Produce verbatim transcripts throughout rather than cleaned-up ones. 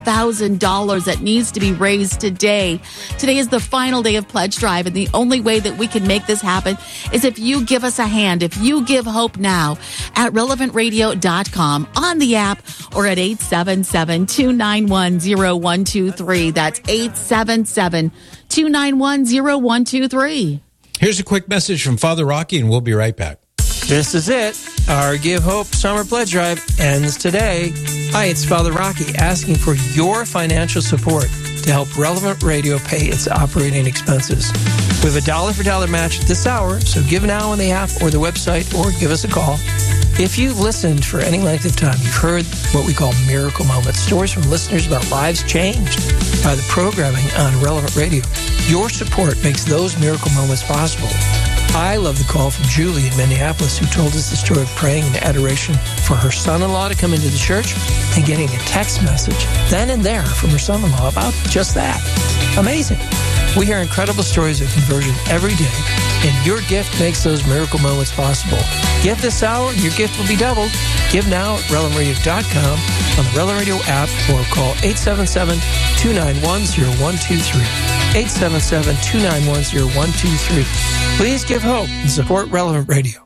thousand dollars that needs to be raised today. Today is the final day of Pledge Drive, and the only way that we can make this happen is if you give us a hand, if you give hope now at relevant radio dot com, on the app, or at eight seven seven, two nine one, zero one two three. That's eight seven seven, two nine one, zero one two three. Here's a quick message from Father Rocky, and we'll be right back. This is it. Our Give Hope Summer Pledge Drive ends today. Hi, it's Father Rocky asking for your financial support to help Relevant Radio pay its operating expenses. We have a dollar for dollar match this hour, so give now on the app or the website or give us a call. If you've listened for any length of time, you've heard what we call miracle moments, stories from listeners about lives changed by the programming on Relevant Radio. Your support makes those miracle moments possible. I love the call from Julie in Minneapolis, who told us the story of praying in adoration for her son-in-law to come into the church and getting a text message then and there from her son-in-law about just that. Amazing. We hear incredible stories of conversion every day, and your gift makes those miracle moments possible. Give this hour, and your gift will be doubled. Give now at relevant radio dot com, on the Relevant Radio app, or call eight seven seven, two nine one, zero one two three. eight seven seven, two nine one, zero one two three. Please give hope and support Relevant Radio.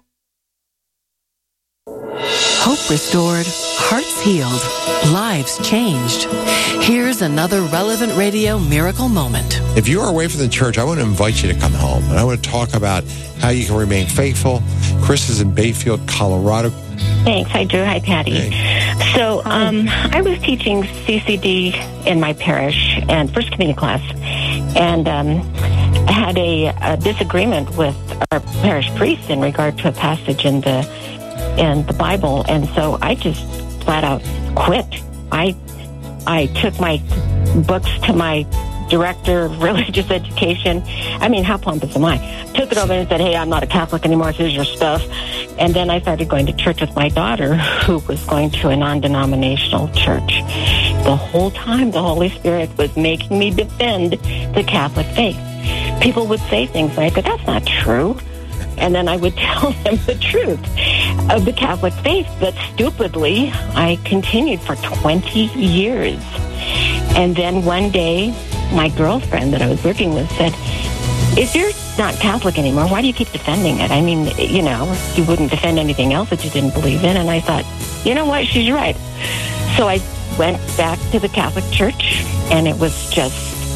Hope restored, hearts healed, lives changed. Here's another Relevant Radio miracle moment. If you are away from the church, I want to invite you to come home. And I want to talk about how you can remain faithful. Chris is in Bayfield, Colorado. Thanks. Hi, Drew. Hi, Patty. Hey. So um, I was teaching C C D in my parish and First Communion class, and um, I had a, a disagreement with our parish priest in regard to a passage in the in the Bible, and so I just flat out quit. I I took my books to my director of religious education. I mean, how pompous am I? Took it over and said, hey, I'm not a Catholic anymore. Here's your stuff. And then I started going to church with my daughter, who was going to a non-denominational church. The whole time, the Holy Spirit was making me defend the Catholic faith. People would say things like, but that's not true. And then I would tell them the truth of the Catholic faith. But stupidly, I continued for twenty years. And then one day, my girlfriend that I was working with said, if you're not Catholic anymore, why do you keep defending it? I mean, you know, you wouldn't defend anything else that you didn't believe in. And I thought, you know what, she's right. So I went back to the Catholic Church, and it was just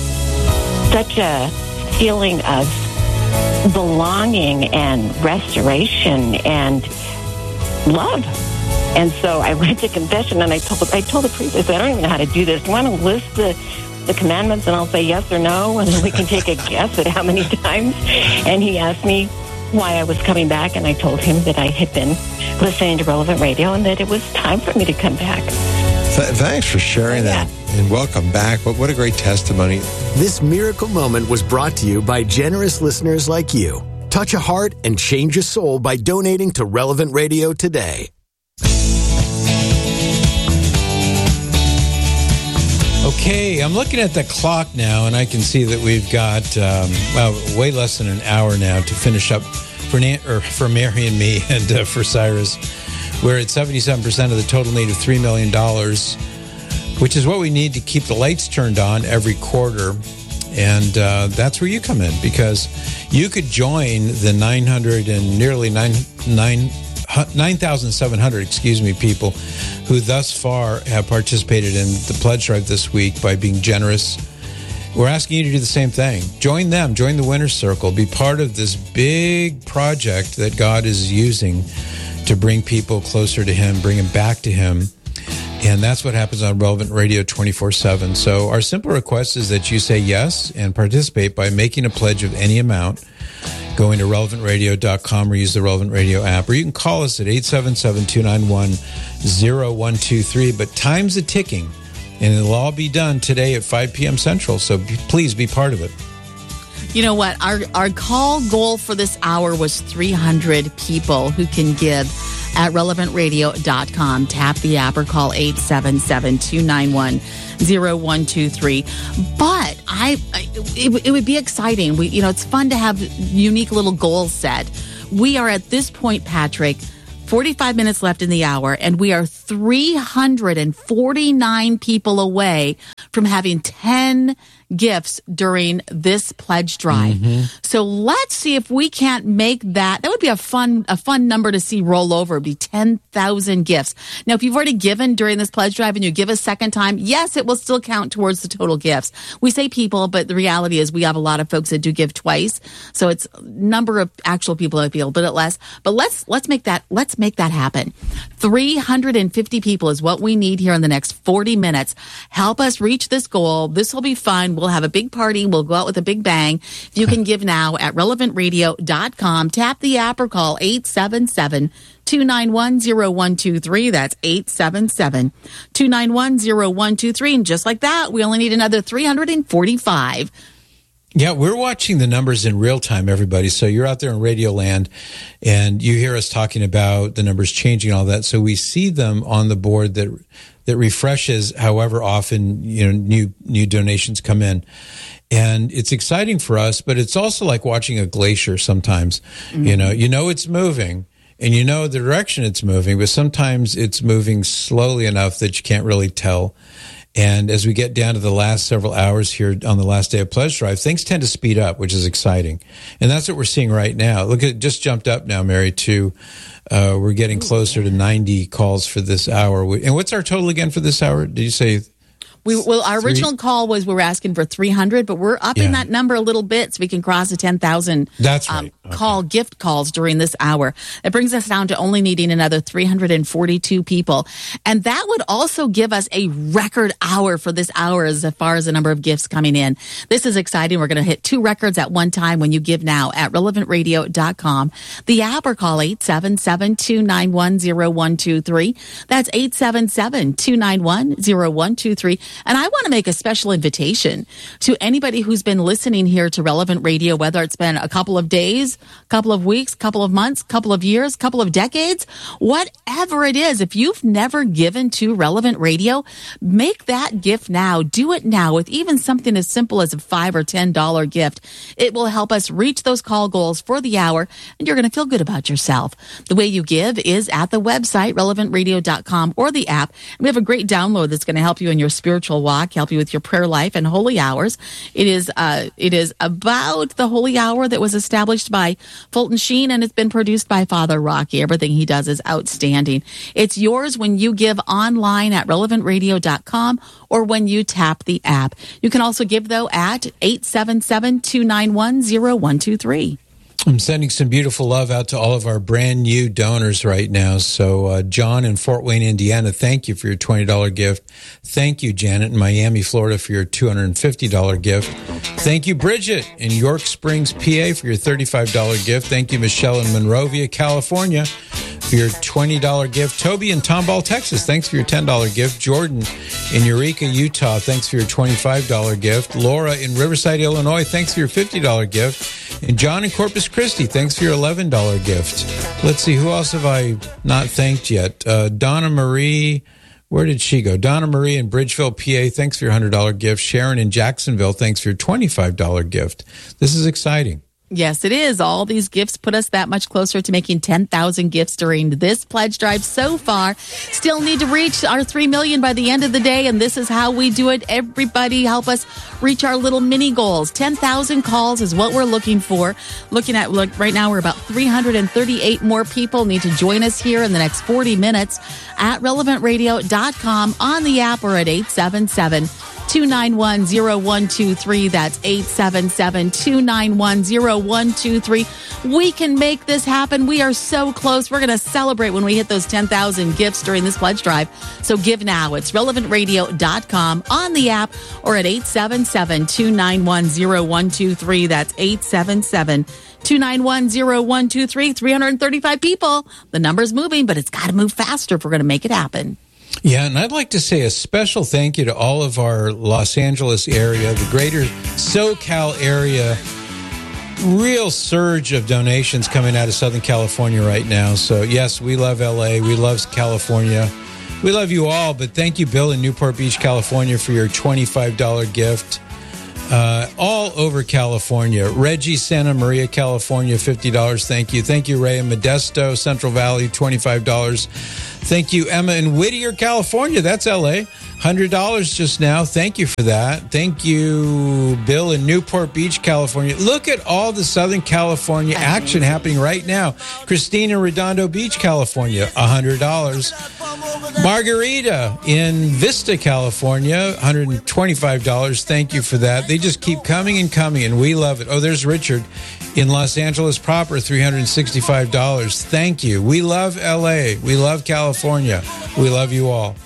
such a feeling of belonging and restoration and love. And so I went to confession, and I told I told the priest, I said, I don't even know how to do this. Do you want to list the, the commandments, and I'll say yes or no, and then we can take a guess at how many times? And he asked me why I was coming back, and I told him that I had been listening to Relevant Radio and that it was time for me to come back. Th- thanks for sharing yeah. that, and welcome back. What, what a great testimony. This miracle moment was brought to you by generous listeners like you. Touch a heart and change a soul by donating to Relevant Radio today. Okay, I'm looking at the clock now, and I can see that we've got um, well, way less than an hour now to finish up for Na- or for Mary and me, and uh, for Cyrus. We're at seventy-seven percent of the total need of three million dollars, which is what we need to keep the lights turned on every quarter. And uh, that's where you come in, because you could join the nine hundred and nearly nine nine. nine thousand seven hundred, excuse me, people who thus far have participated in the pledge drive this week by being generous. We're asking you to do the same thing. Join them. Join the Winner's Circle. Be part of this big project that God is using to bring people closer to Him, bring them back to Him. And that's what happens on Relevant Radio twenty-four seven. So our simple request is that you say yes and participate by making a pledge of any amount, going to relevant radio dot com or use the Relevant Radio app. Or you can call us at eight seven seven, two nine one, zero one two three. But time's a ticking, and it'll all be done today at five p.m. Central. So be, please be part of it. You know what? Our our call goal for this hour was three hundred people who can give at relevant radio dot com. Tap the app or call eight seven seven, two nine one, zero one two three. But I, I it, it would be exciting. We, you know, it's fun to have unique little goals set. We are at this point, Patrick, forty-five minutes left in the hour, and we are three hundred forty-nine people away from having ten gifts during this pledge drive. Mm-hmm. So let's see if we can't make that. That would be a fun, a fun number to see roll over. It'd be ten thousand gifts. Now, if you've already given during this pledge drive and you give a second time, yes, it will still count towards the total gifts. We say people, but the reality is we have a lot of folks that do give twice. So it's number of actual people that feel, but at less. But let's, let's make that, let's make that happen. three hundred fifty people is what we need here in the next forty minutes. Help us reach this goal. This will be fun. We'll have a big party. We'll go out with a big bang. If you can give now at relevant radio dot com, tap the app or call eight seven seven, two nine one, zero one two three. That's eight seven seven, two nine one, zero one two three. And just like that, we only need another three hundred forty-five. Yeah, we're watching the numbers in real time, everybody. So you're out there in Radio Land, and you hear us talking about the numbers changing, all that. So we see them on the board that that refreshes however often, you know, new new donations come in. And it's exciting for us, but it's also like watching a glacier sometimes. Mm-hmm. You know, you know it's moving, and you know the direction it's moving, but sometimes it's moving slowly enough that you can't really tell. And as we get down to the last several hours here on the last day of Pledge Drive, things tend to speed up, which is exciting. And that's what we're seeing right now. Look, it just jumped up now, Mary, to uh, we're getting closer to ninety calls for this hour. And what's our total again for this hour? Did you say? We, well, our Three? original call was we were asking for three hundred, but we're upping yeah. that number a little bit so we can cross the ten thousand That's right. um, okay. call gift calls during this hour. It brings us down to only needing another three hundred forty-two people. And that would also give us a record hour for this hour as far as the number of gifts coming in. This is exciting. We're going to hit two records at one time when you give now at relevant radio dot com. The app or call eight seven seven, two nine one, zero one two three. That's eight seven seven, two nine one, zero one two three. And I want to make a special invitation to anybody who's been listening here to Relevant Radio, whether it's been a couple of days, a couple of weeks, couple of months, couple of years, couple of decades, whatever it is. If you've never given to Relevant Radio, make that gift now. Do it now with even something as simple as a five or ten dollar gift. It will help us reach those call goals for the hour, and you're going to feel good about yourself. The way you give is at the website, relevant radio dot com, or the app. And we have a great download that's going to help you in your spiritual walk, help you with your prayer life and holy hours. It is uh, it is about the holy hour that was established by Fulton Sheen, and it's been produced by Father Rocky. Everything he does is outstanding. It's yours when you give online at relevant radio dot com or when you tap the app. You can also give, though, at eight seven seven, two nine one, zero one two three. I'm sending some beautiful love out to all of our brand new donors right now. So, uh, John in Fort Wayne, Indiana, thank you for your twenty dollar gift. Thank you, Janet in Miami, Florida, for your two hundred fifty dollar gift. Thank you, Bridget in York Springs, P A, for your thirty-five dollar gift. Thank you, Michelle in Monrovia, California, for your twenty dollar gift. Toby in Tomball, Texas, thanks for your ten dollar gift. Jordan in Eureka, Utah, thanks for your twenty-five dollar gift. Laura in Riverside, Illinois, thanks for your fifty dollar gift. And John in Corpus Christi, thanks for your eleven dollar gift. Let's see, who else have I not thanked yet? Uh, Donna Marie, where did she go? Donna Marie in Bridgeville, P A, thanks for your one hundred dollar gift. Sharon in Jacksonville, thanks for your twenty-five dollar gift. This is exciting. Yes, it is. All these gifts put us that much closer to making ten thousand gifts during this pledge drive so far. Still need to reach our three million by the end of the day, and this is how we do it. Everybody help us reach our little mini goals. ten thousand calls is what we're looking for. Looking at, look, right now we're about three hundred thirty-eight more people need to join us here in the next forty minutes at relevant radio dot com, on the app, or at eight seven seven, two nine one, zero one two three. That's eight seven seven, two nine one, zero one two three. We can make this happen. We are so close. We're going to celebrate when we hit those ten thousand gifts during this pledge drive. So give now. It's relevant radio dot com, on the app, or at eight seven seven, two nine one, zero one two three. That's eight seven seven, two nine one, zero one two three. three hundred thirty-five people. The number's moving, but it's got to move faster if we're going to make it happen. Yeah, and I'd like to say a special thank you to all of our Los Angeles area, the greater SoCal area. Real surge of donations coming out of Southern California right now. So, yes, we love L A. We love California. We love you all, but thank you, Bill, in Newport Beach, California, for your twenty-five dollar gift. uh, all over California. Reggie, Santa Maria, California, fifty dollars. Thank you. Thank you, Ray in Modesto, Central Valley, twenty-five dollars. Thank you, Emma in Whittier, California. That's L A. one hundred dollars just now. Thank you for that. Thank you, Bill in Newport Beach, California. Look at all the Southern California action happening right now. Christine in Redondo Beach, California, one hundred dollars. Margarita in Vista, California, one hundred twenty-five dollars. Thank you for that. They just keep coming and coming, and we love it. Oh, there's Richard in Los Angeles proper, three hundred sixty-five dollars. Thank you. We love L A. We love California. We love you all.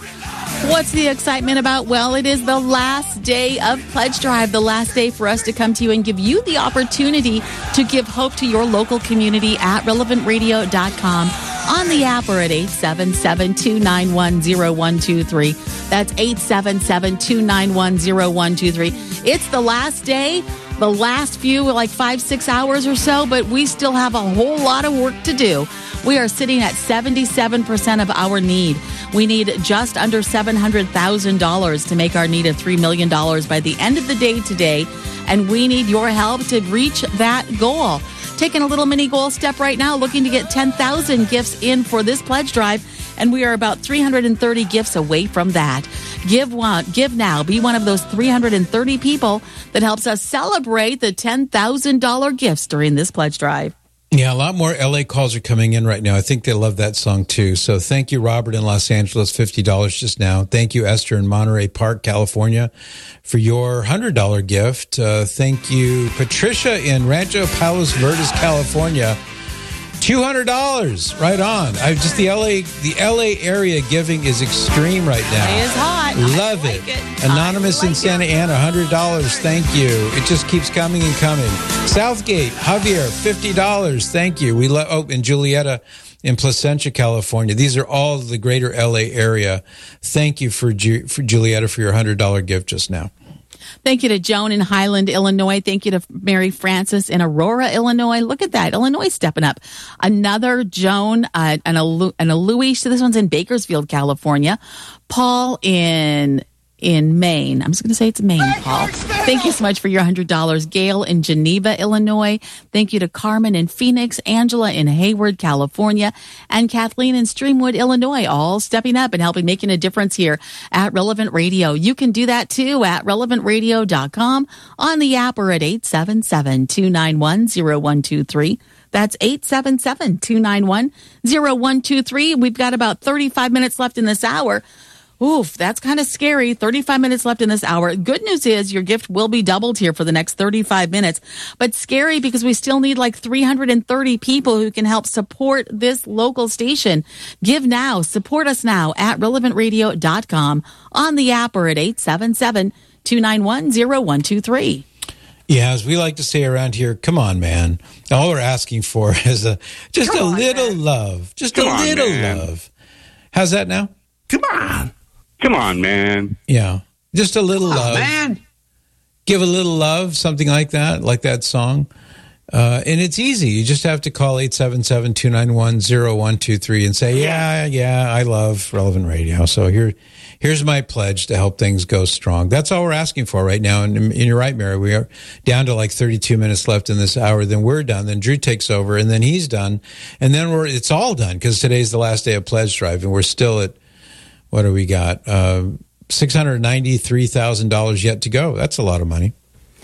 What's the excitement about? Well, it is the last day of Pledge Drive, the last day for us to come to you and give you the opportunity to give hope to your local community at relevant radio dot com, on the app, or at eight seven seven, two nine one, zero one two three. That's eight seven seven, two nine one, zero one two three. It's the last day, the last few, like five, six hours or so, but we still have a whole lot of work to do. We are sitting at seventy-seven percent of our need. We need just under seven hundred thousand dollars to make our need of three million dollars by the end of the day today. And we need your help to reach that goal. Taking a little mini goal step right now, looking to get ten thousand gifts in for this pledge drive. And we are about three hundred thirty gifts away from that. Give one, give now. Be one of those three hundred thirty people that helps us celebrate the ten thousand dollars gifts during this pledge drive. Yeah, a lot more L A calls are coming in right now. I think they love that song too. So thank you, Robert in Los Angeles, fifty dollars just now. Thank you, Esther in Monterey Park, California, for your one hundred dollars gift. Uh, thank you, Patricia in Rancho Palos Verdes, California, two hundred dollars. Right on. I just the L A the L A area giving is extreme right now. It is hot. Love I it. like it. Anonymous I in like Santa it. Ana, one hundred dollars. Thank you. It just keeps coming and coming. Southgate, Javier, fifty dollars. Thank you. We love. Oh, and Julietta in Placentia, California. These are all the greater L A area. Thank you for, Ju- for Julietta for your one hundred dollars gift just now. Thank you to Joan in Highland, Illinois. Thank you to Mary Francis in Aurora, Illinois. Look at that. Illinois stepping up. Another Joan uh, and, a, Lu- and a Louis. So this one's in Bakersfield, California. Paul in in Maine. I'm just going to say it's Maine, Paul. Thank you so much for your one hundred dollars. Gail in Geneva, Illinois. Thank you to Carmen in Phoenix, Angela in Hayward, California, and Kathleen in Streamwood, Illinois, all stepping up and helping making a difference here at Relevant Radio. You can do that too at relevant radio dot com, on the app, or at eight seven seven, two nine one, zero one two three. That's eight seven seven, two nine one, zero one two three. We've got about thirty-five minutes left in this hour. Oof, that's kind of scary. thirty-five minutes left in this hour. Good news is your gift will be doubled here for the next thirty-five minutes. But scary because we still need like three hundred thirty people who can help support this local station. Give now. Support us now at relevant radio dot com, on the app, or at eight seven seven, two nine one, zero one two three. Yeah, as we like to say around here, come on, man. All we're asking for is a just Come a on, little man. love. Just Come a on, little man. love. How's that now? Come on. Come on, man. Yeah. Just a little Come on, love. man. Give a little love, something like that, like that song. Uh, and it's easy. You just have to call eight seven seven, two nine one, zero one two three and say, yeah, yeah, I love Relevant Radio. So here, here's my pledge to help things go strong. That's all we're asking for right now. And, and you're right, Mary. We are down to like thirty-two minutes left in this hour. Then we're done. Then Drew takes over, and then he's done. And then we're it's all done because today's the last day of Pledge Drive, and we're still at, what do we got? Uh, six hundred ninety-three thousand dollars yet to go. That's a lot of money.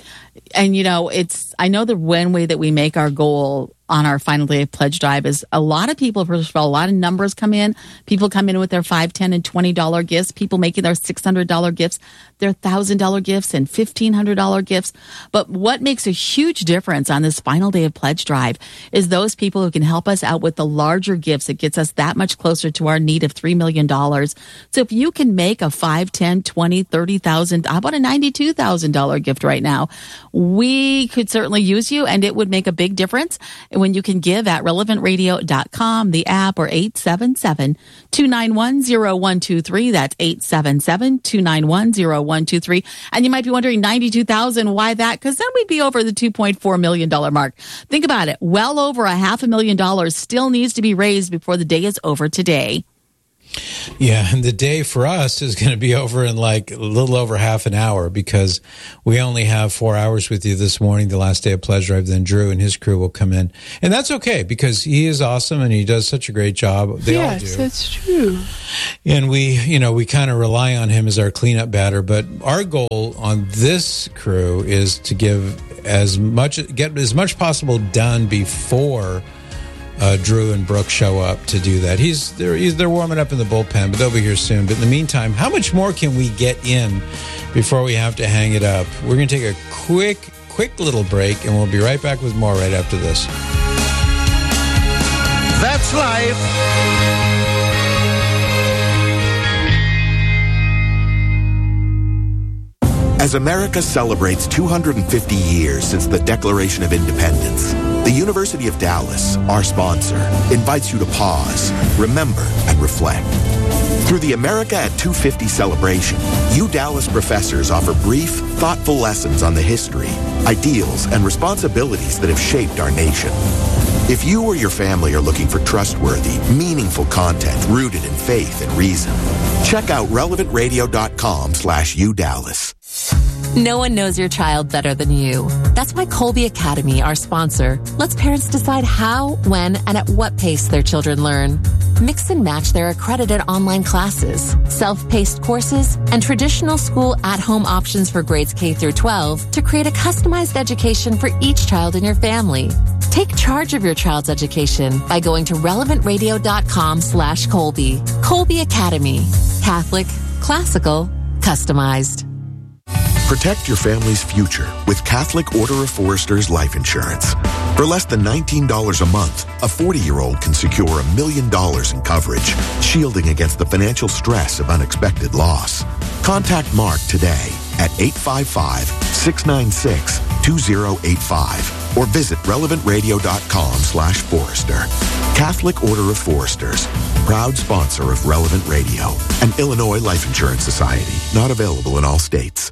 And, you know, it's, I know the one way that we make our goal on our final day of Pledge Drive is a lot of people, first of all, a lot of numbers come in. People come in with their five, ten, and twenty dollars gifts. People making their six hundred dollars gifts, their one thousand dollars gifts, and fifteen hundred dollars gifts. But what makes a huge difference on this final day of Pledge Drive is those people who can help us out with the larger gifts. It gets us that much closer to our need of three million dollars. So if you can make a five, ten, twenty, thirty thousand, how about a ninety-two thousand dollars gift right now? We could certainly use you, and it would make a big difference when you can give at relevant radio dot com, the app, or eight seven seven, two nine one, zero one two three. That's eight seven seven, two nine one, zero one two three. And you might be wondering, ninety-two thousand, why that? Because then we'd be over the two point four million dollars mark. Think about it. Well over a half a million dollars still needs to be raised before the day is over today. Yeah, and the day for us is going to be over in like a little over half an hour because we only have four hours with you this morning, the last day of Pledge Drive. Then Drew and his crew will come in. And that's okay because he is awesome and he does such a great job. They yes, all do. That's true. And we, you know, we kind of rely on him as our cleanup batter. But our goal on this crew is to give as much, get as much possible done before Uh, Drew and Brooke show up to do that. He's they're, he's they're warming up in the bullpen, but they'll be here soon. But in the meantime, how much more can we get in before we have to hang it up? We're going to take a quick, quick little break, and we'll be right back with more right after this. That's life. As America celebrates two hundred fifty years since the Declaration of Independence, the University of Dallas, our sponsor, invites you to pause, remember, and reflect. Through the America at two fifty celebration, U Dallas professors offer brief, thoughtful lessons on the history, ideals, and responsibilities that have shaped our nation. If you or your family are looking for trustworthy, meaningful content rooted in faith and reason, check out relevant radio dot com slash U Dallas. No one knows your child better than you. That's why Colby Academy, our sponsor, lets parents decide how, when, and at what pace their children learn. Mix and match their accredited online classes, self-paced courses, and traditional school at-home options for grades K through twelve to create a customized education for each child in your family. Take charge of your child's education by going to relevant radio dot com slash Colby. Colby Academy. Catholic, classical, customized. Protect your family's future with Catholic Order of Foresters Life Insurance. For less than nineteen dollars a month, a forty-year-old can secure a million dollars in coverage, shielding against the financial stress of unexpected loss. Contact Mark today at eight five five, six nine six, two zero eight five or visit relevant radio dot com slash Forester. Catholic Order of Foresters, proud sponsor of Relevant Radio, an Illinois Life Insurance Society, not available in all states.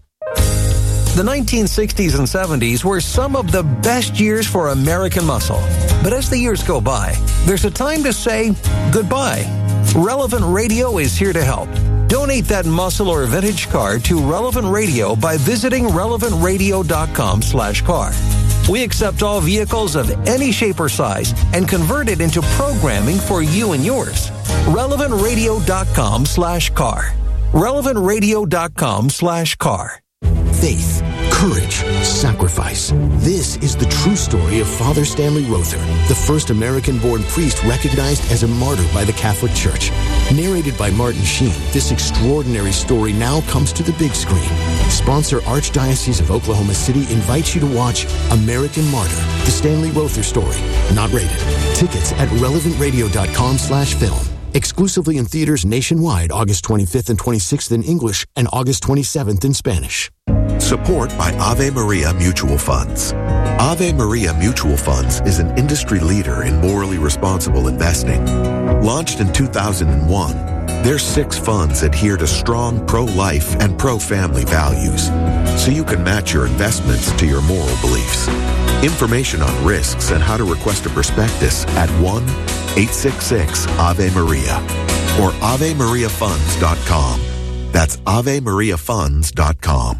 The nineteen sixties and seventies were some of the best years for American muscle. But as the years go by, there's a time to say goodbye. Relevant Radio is here to help. Donate that muscle or vintage car to Relevant Radio by visiting relevant radio dot com slash car. We accept all vehicles of any shape or size and convert it into programming for you and yours. relevant radio dot com slash car. relevant radio dot com slash car. Faith, courage, sacrifice. This is the true story of Father Stanley Rother, the first American-born priest recognized as a martyr by the Catholic Church. Narrated by Martin Sheen, this extraordinary story now comes to the big screen. Sponsor Archdiocese of Oklahoma City invites you to watch American Martyr, the Stanley Rother story. Not rated. Tickets at relevant radio dot com slash film. Exclusively in theaters nationwide August twenty-fifth and twenty-sixth in English and August twenty-seventh in Spanish. Support by Ave Maria Mutual Funds. Ave Maria Mutual Funds is an industry leader in morally responsible investing. Launched in two thousand one, their six funds adhere to strong pro-life and pro-family values, so you can match your investments to your moral beliefs. Information on risks and how to request a prospectus at one eight six six Ave Maria or ave maria funds dot com. That's ave maria funds dot com.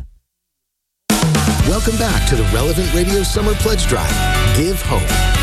Welcome back to the Relevant Radio Summer Pledge Drive. Give hope.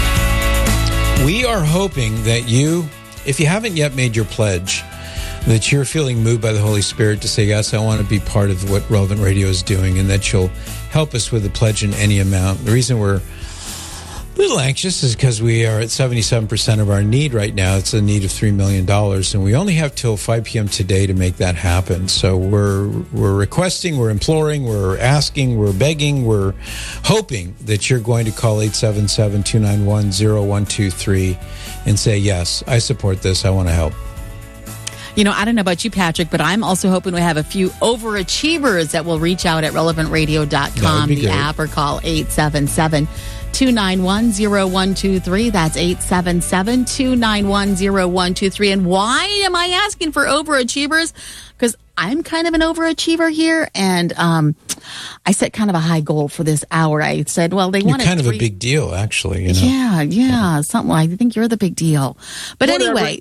We are hoping that you, if you haven't yet made your pledge, that you're feeling moved by the Holy Spirit to say, yes, I want to be part of what Relevant Radio is doing, and that you'll help us with a pledge in any amount. The reason we're a little anxious is because we are at seventy-seven percent of our need right now. It's a need of three million dollars, and we only have till five p.m. today to make that happen. So we're we're requesting, we're imploring, we're asking, we're begging, we're hoping that you're going to call eight seven seven, two nine one, zero one two three and say, yes, I support this, I want to help. You know, I don't know about you, Patrick, but I'm also hoping we have a few overachievers that will reach out at relevant radio dot com, the great. app, or call eight seven seven, two nine one, zero one two three. That's eight seven seven, two nine one, zero one two three. And why am I asking for overachievers? Because I'm kind of an overachiever here, and um, I set kind of a high goal for this hour. I said, well, they You're wanted kind of three- a big deal, actually. You know? Yeah, yeah, something like, I think you're the big deal. But Whatever. anyway,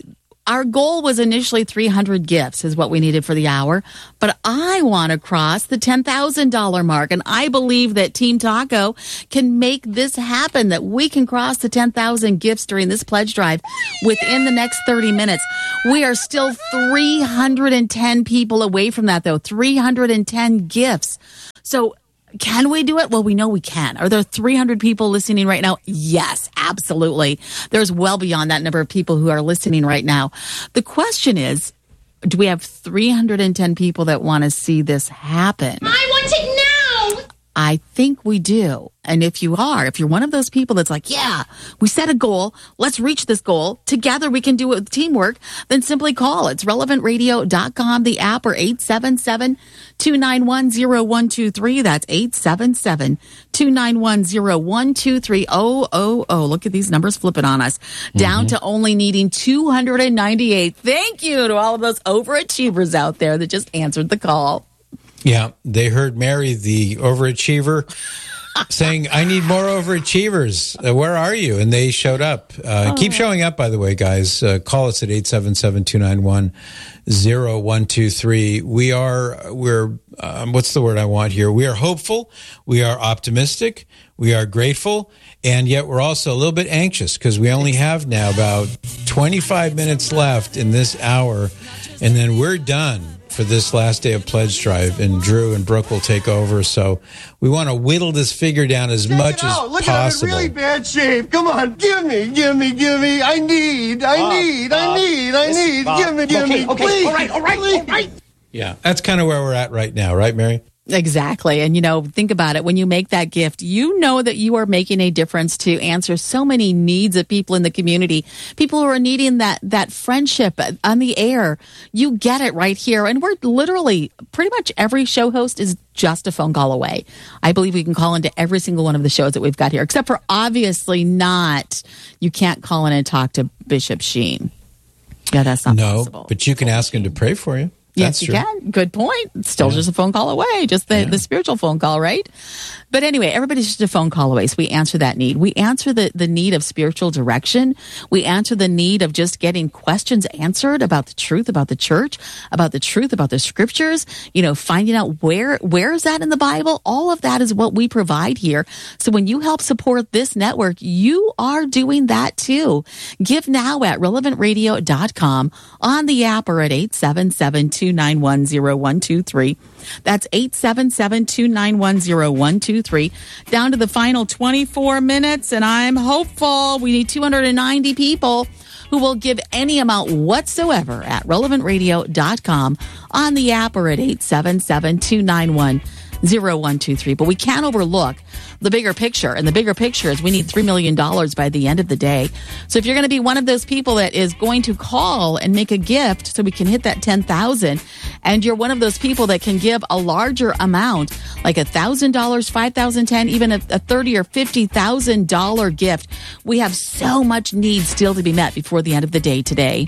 our goal was initially three hundred gifts is what we needed for the hour, but I want to cross the ten thousand dollars mark, and I believe that Team Taco can make this happen, that we can cross the ten thousand gifts during this pledge drive within the next thirty minutes. We are still three hundred ten people away from that, though, three hundred ten gifts. So can we do it? Well, we know we can. Are there three hundred people listening right now? Yes, absolutely. There's well beyond that number of people who are listening right now. The question is, do we have three hundred ten people that want to see this happen? I want it now! I think we do. And if you are, if you're one of those people that's like, yeah, we set a goal, let's reach this goal, together we can do it with teamwork, then simply call. It's relevant radio dot com, the app, or eight seven seven, two nine one, zero one two three. That's eight seven seven, two nine one, zero one two three. Oh, oh, oh, look at these numbers flipping on us. Mm-hmm. Down to only needing two hundred ninety-eight. Thank you to all of those overachievers out there that just answered the call. Yeah, they heard Mary, the overachiever, saying, I need more overachievers. Uh, where are you? And they showed up. Uh, oh. Keep showing up, by the way, guys. Uh, call us at eight seven seven, two nine one, zero one two three. We are, we're, um, what's the word I want here? We are hopeful. We are optimistic. We are grateful. And yet we're also a little bit anxious because we only have now about twenty-five minutes left in this hour. And then we're done for this last day of Pledge Drive, and Drew and Brooke will take over. So we want to whittle this figure down as Check much it out. as Look possible. Look, I'm in really bad shape. Come on, give me, give me, give me. I need, I Bob, need, Bob, I need, I listen, need. Bob. Give me, give Okay, me, okay, please. all right, all right, please. all right. Yeah, that's kind of where we're at right now, right, Mary? Exactly. And, you know, think about it. When you make that gift, you know that you are making a difference to answer so many needs of people in the community, people who are needing that, that friendship on the air. You get it right here. And we're literally, pretty much every show host is just a phone call away. I believe we can call into every single one of the shows that we've got here, except for obviously not, you can't call in and talk to Bishop Sheen. Yeah, that's not no, possible. But you can ask him to pray for you. Yes, That's you true. can. Good point. It's still Yeah. just a phone call away, just the, Yeah. the spiritual phone call, right? But anyway, everybody's just a phone call away. So we answer that need. We answer the, the need of spiritual direction. We answer the need of just getting questions answered about the truth, about the church, about the truth, about the scriptures, you know, finding out where, where is that in the Bible? All of that is what we provide here. So when you help support this network, you are doing that too. Give now at relevant radio dot com, on the app, or at eight seven seven, two nine one, zero one two three. That's eight seven seven, two nine one, zero one two three. Down to the final twenty-four minutes, and I'm hopeful. We need two hundred ninety people who will give any amount whatsoever at relevant radio dot com, on the app, or at eight seven seven, two nine one, zero one two three. But we can't overlook the bigger picture. And the bigger picture is we need three million dollars by the end of the day. So if you're going to be one of those people that is going to call and make a gift so we can hit that ten thousand, and you're one of those people that can give a larger amount, like one thousand dollars, five thousand dollars, ten, even a, a thirty thousand dollars or fifty thousand dollars gift, we have so much need still to be met before the end of the day today.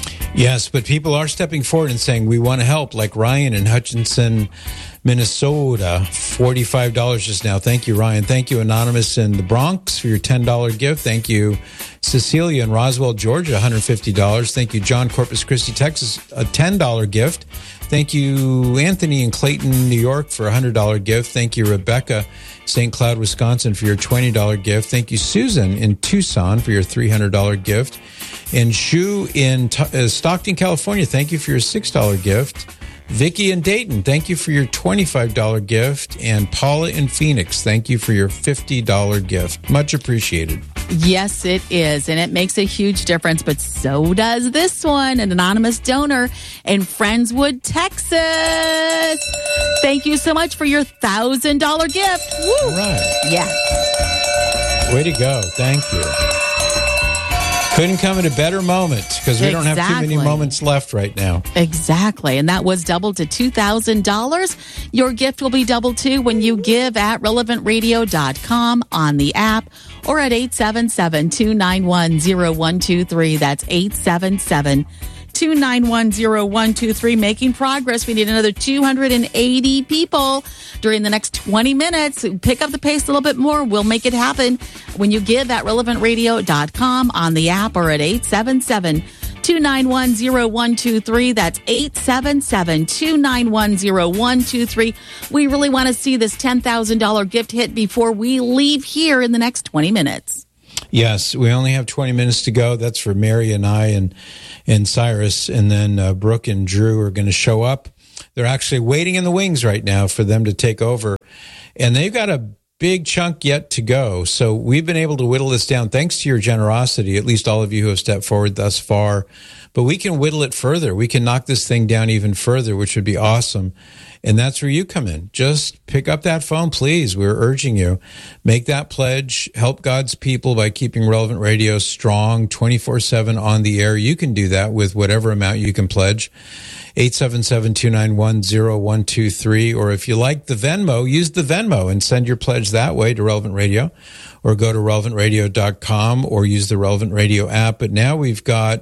Yes, but people are stepping forward and saying, we want to help, like Ryan in Hutchinson, Minnesota, forty-five dollars just now. Thank you, Ryan. Thank you, Anonymous in the Bronx, for your ten dollars gift. Thank you, Cecilia in Roswell, Georgia, one hundred fifty dollars. Thank you, John, Corpus Christi, Texas, a ten dollars gift. Thank you, Anthony in Clayton, New York, for a one hundred dollars gift. Thank you, Rebecca, Saint Cloud, Wisconsin, for your twenty dollars gift. Thank you, Susan in Tucson, for your three hundred dollars gift. And Shu in T- uh, Stockton, California, thank you for your six dollars gift. Vicky in Dayton, thank you for your twenty-five dollars gift. And Paula in Phoenix, thank you for your fifty dollars gift. Much appreciated. Yes, it is. And it makes a huge difference. But so does this one, an anonymous donor in Friendswood, Texas. Thank you so much for your one thousand dollars gift. Woo. All right. Yeah. Way to go. Thank you. Couldn't come at a better moment because we Exactly. don't have too many moments left right now. Exactly. And that was doubled to two thousand dollars. Your gift will be doubled too when you give at relevant radio dot com, on the app, or at eight seven seven, two nine one, zero one two three. That's eight seven seven, two nine one, zero one two three. Making progress. We need another two hundred eighty people during the next twenty minutes. Pick up the pace a little bit more. We'll make it happen when you give at relevant radio dot com, on the app, or at eight seven seven, two nine one, zero one two three. That's eight seven seven, two nine one, zero one two three. We really want to see this ten thousand dollars gift hit before we leave here in the next twenty minutes. Yes, we only have twenty minutes to go. That's for Mary and I and, and Cyrus. And then uh, Brooke and Drew are going to show up. They're actually waiting in the wings right now for them to take over. And they've got a big chunk yet to go. So we've been able to whittle this down thanks to your generosity, at least all of you who have stepped forward thus far. But we can whittle it further. We can knock this thing down even further, which would be awesome. And that's where you come in. Just pick up that phone, please. We're urging you. Make that pledge. Help God's people by keeping Relevant Radio strong twenty-four seven on the air. You can do that with whatever amount you can pledge. eight seven seven, two nine one, zero one two three. Or if you like the Venmo, use the Venmo and send your pledge that way to Relevant Radio. Or go to relevant radio dot com or use the Relevant Radio app. But now we've got...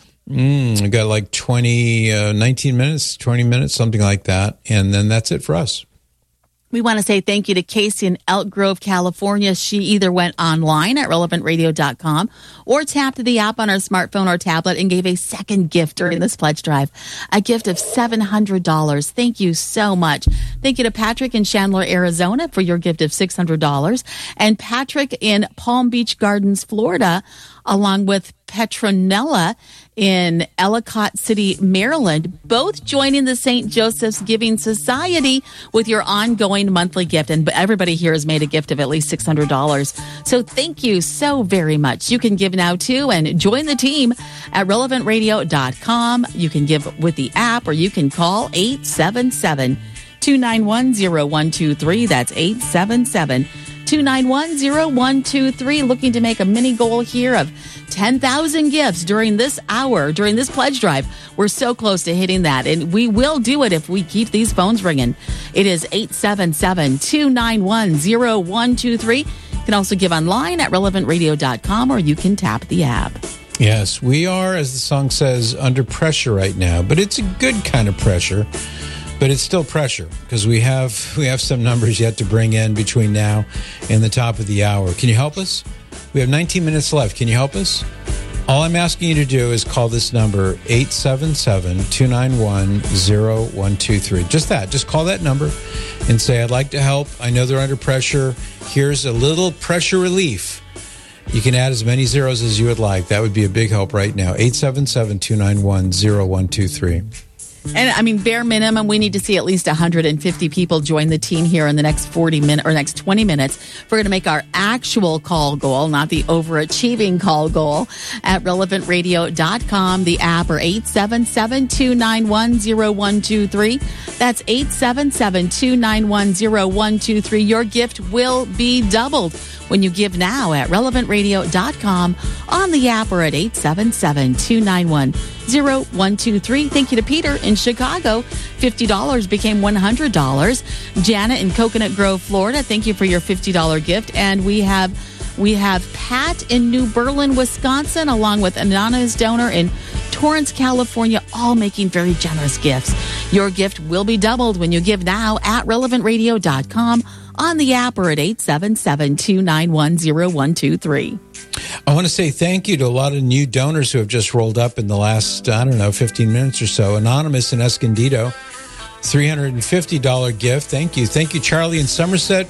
Mm, we got like twenty, uh, nineteen minutes, twenty minutes, something like that. And then that's it for us. We want to say thank you to Casey in Elk Grove, California. She either went online at relevant radio dot com or tapped the app on her smartphone or tablet and gave a second gift during this pledge drive, a gift of seven hundred dollars. Thank you so much. Thank you to Patrick in Chandler, Arizona for your gift of six hundred dollars, and Patrick in Palm Beach Gardens, Florida, along with Petronella in Ellicott City, Maryland, both joining the Saint Joseph's Giving Society with your ongoing monthly gift. And everybody here has made a gift of at least six hundred dollars. So thank you so very much. You can give now, too, and join the team at relevant radio dot com. You can give with the app, or you can call eight seven seven, two nine one, zero one two three. That's eight seven seven, two nine one, zero one two three. Looking to make a mini goal here of ten thousand gifts during this hour, during this pledge drive. We're so close to hitting that, and we will do it if we keep these phones ringing. It is eight seven seven, two nine one, zero one two three. You can also give online at relevant radio dot com, or you can tap the app. Yes, we are, as the song says, under pressure right now, but it's a good kind of pressure. But it's still pressure because we have we have some numbers yet to bring in between now and the top of the hour. Can you help us? We have nineteen minutes left. Can you help us? All I'm asking you to do is call this number, eight seven seven, two nine one, zero one two three. Just that. Just call that number and say, I'd like to help. I know they're under pressure. Here's a little pressure relief. You can add as many zeros as you would like. That would be a big help right now. eight seven seven, two nine one, zero one two three. And I mean, bare minimum, we need to see at least one hundred fifty people join the team here in the next forty minutes or next twenty minutes. We're going to make our actual call goal, not the overachieving call goal, at relevant radio dot com, the app, or eight seven seven, two nine one, zero one two three. That's eight seven seven, two nine one, zero one two three. Your gift will be doubled when you give now at relevant radio dot com, on the app, or at eight seven seven, two nine one, zero one two three. Thank you to Peter in Chicago. fifty dollars became one hundred dollars. Janet in Coconut Grove, Florida. Thank you for your fifty dollars gift. And we have we have Pat in New Berlin, Wisconsin, along with anonymous donor in Torrance, California, all making very generous gifts. Your gift will be doubled when you give now at relevant radio dot com, on the app, or at eight seven seven, two nine one, zero one two three. I want to say thank you to a lot of new donors who have just rolled up in the last, I don't know, fifteen minutes or so. Anonymous in Escondido, three hundred fifty dollars gift. Thank you. Thank you, Charlie in Somerset.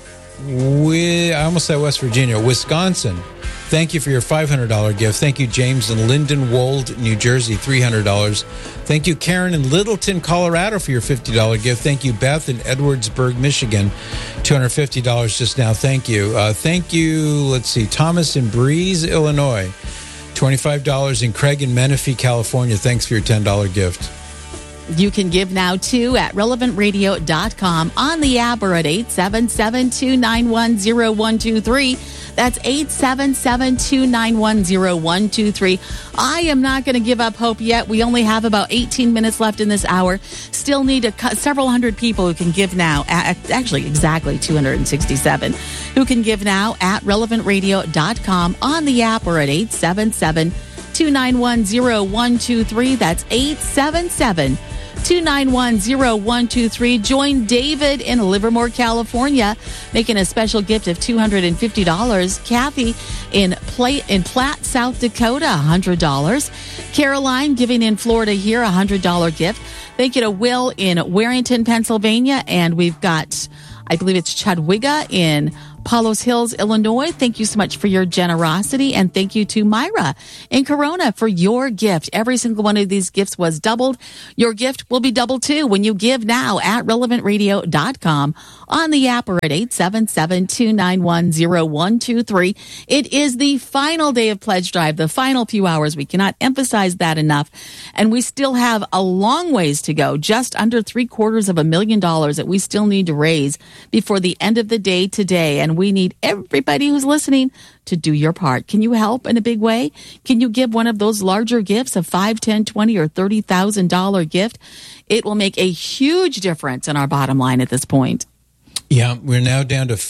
We, I almost said West Virginia, Wisconsin. Thank you for your five hundred dollars gift. Thank you, James in Lindenwold, New Jersey, three hundred dollars. Thank you, Karen in Littleton, Colorado, for your fifty dollars gift. Thank you, Beth in Edwardsburg, Michigan, two hundred fifty dollars just now. Thank you. Uh, thank you, let's see, Thomas in Breeze, Illinois, twenty-five dollars. And Craig in Menifee, California, thanks for your ten dollars gift. You can give now, too, at relevant radio dot com, on the app, or at eight seven seven, two nine one, zero one two three. That's eight seven seven, two nine one, zero one two three. I am not going to give up hope yet. We only have about eighteen minutes left in this hour. Still need a, several hundred people who can give now. Actually, exactly two hundred sixty-seven who can give now at relevant radio dot com, on the app, or at eight seven seven, two nine one, zero one two three. That's eight seven seven, two nine one, zero one two three. Join David in Livermore, California, making a special gift of two hundred fifty dollars. Kathy in, Pla- in Platte, South Dakota, one hundred dollars. Caroline giving in Florida here, a one hundred dollars gift. Thank you to Will in Warrington, Pennsylvania. And we've got, I believe it's Chadwiga in Palos Hills, Illinois. Thank you so much for your generosity. And thank you to Myra in Corona for your gift. Every single one of these gifts was doubled. Your gift will be doubled too when you give now at relevant radio dot com, on the app, or at eight seven seven, two nine one, zero one two three. It is the final day of Pledge Drive, the final few hours. We cannot emphasize that enough. And we still have a long ways to go, just under three quarters of a million dollars that we still need to raise before the end of the day today. And we need everybody who's listening to do your part. Can you help in a big way? Can you give one of those larger gifts, a five, ten, twenty, or thirty thousand dollars gift? It will make a huge difference in our bottom line at this point. Yeah, we're now down to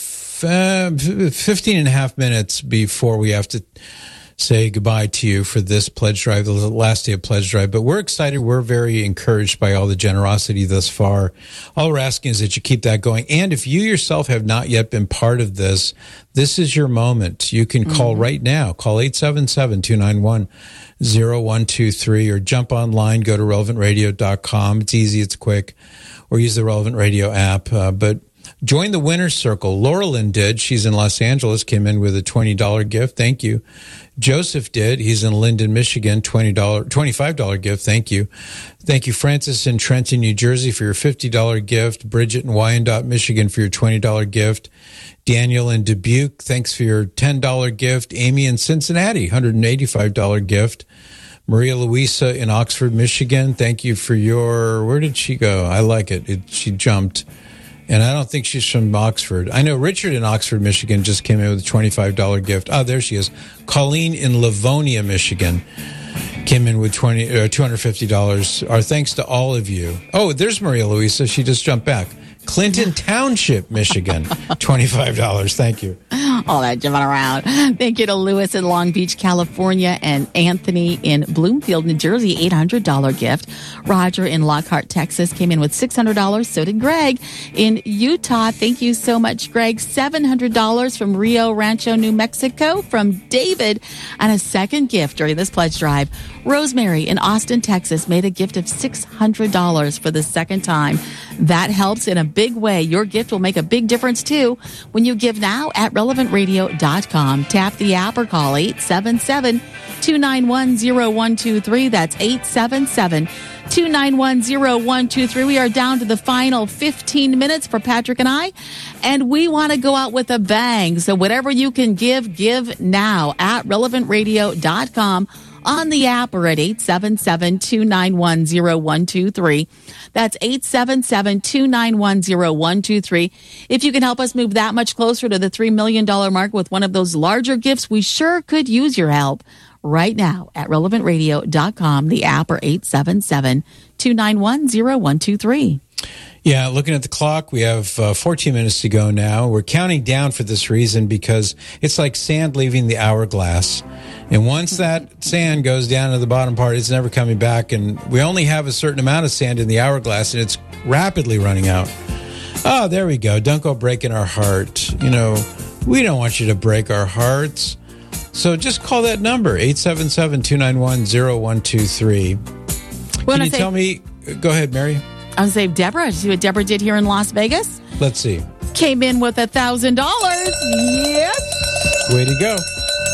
f- fifteen and a half minutes before we have to say goodbye to you for this pledge drive, the last day of pledge drive. But we're excited. We're very encouraged by all the generosity thus far. All we're asking is that you keep that going. And if you yourself have not yet been part of this, this is your moment. You can call mm-hmm. right now. Call eight seven seven, two nine one, zero one two three or jump online, go to relevant radio dot com. It's easy, it's quick. Or use the Relevant Radio app. Uh, but join the winner's circle. Laura Lynn did. She's in Los Angeles, came in with a twenty dollars gift. Thank you. Joseph did. He's in Linden, Michigan, twenty dollars, twenty-five dollars gift. Thank you. Thank you, Francis in Trenton, New Jersey, for your fifty dollars gift. Bridget in Wyandotte, Michigan, for your twenty dollars gift. Daniel in Dubuque, thanks for your ten dollars gift. Amy in Cincinnati, one hundred eighty-five dollars gift. Maria Luisa in Oxford, Michigan, thank you for your, where did she go? I like it. it she jumped. And I don't think she's from Oxford. I know Richard in Oxford, Michigan just came in with a twenty-five dollars gift. Oh, there she is. Colleen in Livonia, Michigan came in with twenty, uh, two hundred fifty dollars. Our thanks to all of you. Oh, there's Maria Luisa. She just jumped back. Clinton Township, Michigan, twenty-five dollars. Thank you. All that jumping around. Thank you to Lewis in Long Beach, California, and Anthony in Bloomfield, New Jersey, eight hundred dollars gift. Roger in Lockhart, Texas, came in with six hundred dollars. So did Greg in Utah. Thank you so much, Greg. seven hundred dollars from Rio Rancho, New Mexico, from David. And a second gift during this pledge drive. Rosemary in Austin, Texas, made a gift of six hundred dollars for the second time. That helps in a big way. Your gift will make a big difference, too, when you give now at relevant radio dot com. Tap the app or call eight seven seven, two nine one, zero one two three. That's eight seven seven, two nine one, zero one two three. We are down to the final fifteen minutes for Patrick and I, and we want to go out with a bang. So whatever you can give, give now at relevant radio dot com. On the app or at eight seven seven, two nine one, zero one two three. That's eight seven seven, two nine one, zero one two three. If you can help us move that much closer to the three million dollars mark with one of those larger gifts, we sure could use your help right now at relevant radio dot com, the app, or eight seven seven, two nine one, zero one two three. Yeah, looking at the clock, we have uh, fourteen minutes to go now. We're counting down for this reason because it's like sand leaving the hourglass. And once that sand goes down to the bottom part, it's never coming back. And we only have a certain amount of sand in the hourglass, and it's rapidly running out. Oh, there we go. Don't go breaking our heart. You know, we don't want you to break our hearts. So just call that number, eight seven seven, two nine one, zero one two three. Can you say, tell me? Go ahead, Mary. I was saying, Deborah. See what Deborah did here in Las Vegas? Let's see. Came in with a thousand dollars. Yep. Way to go.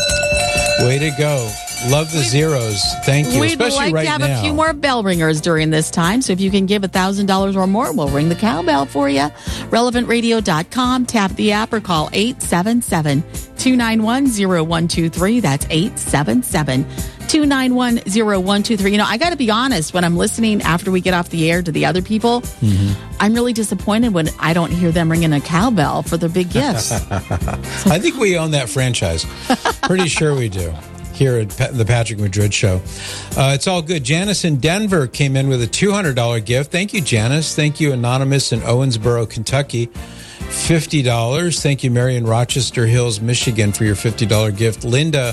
Way to go. Love the zeros. Thank you. We'd Especially like right to have now. a few more bell ringers during this time. So if you can give a thousand dollars or more, we'll ring the cowbell for you. relevant radio dot com. Tap the app or call eight seven seven, two nine one, zero one two three. That's eight seven seven, two nine one, zero one two three. You know, I got to be honest, when I'm listening after we get off the air to the other people, mm-hmm. I'm really disappointed when I don't hear them ringing a cowbell for their big gifts. I think we own that franchise. Pretty sure we do. Here at the Patrick Madrid Show. Uh, it's all good. Janice in Denver came in with a two hundred dollars gift. Thank you, Janice. Thank you, Anonymous in Owensboro, Kentucky, fifty dollars. Thank you, Mary in Rochester Hills, Michigan, for your fifty dollars gift. Linda